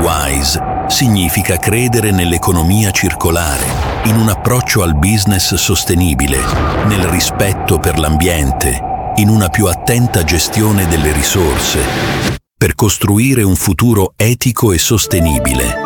WISE significa credere nell'economia circolare, in un approccio al business sostenibile, nel rispetto per l'ambiente, in una più attenta gestione delle risorse, per costruire un futuro etico e sostenibile.